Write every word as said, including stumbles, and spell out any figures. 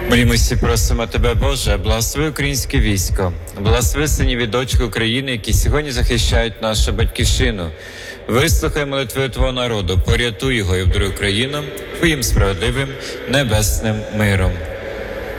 Молімося, просимо Тебе, Боже, благослови українське військо, благослови синів і дочки України, які сьогодні захищають нашу батьківщину. Вислухай молитви Твого народу, порятуй його і вдаруй Україну Твоїм справедливим небесним миром.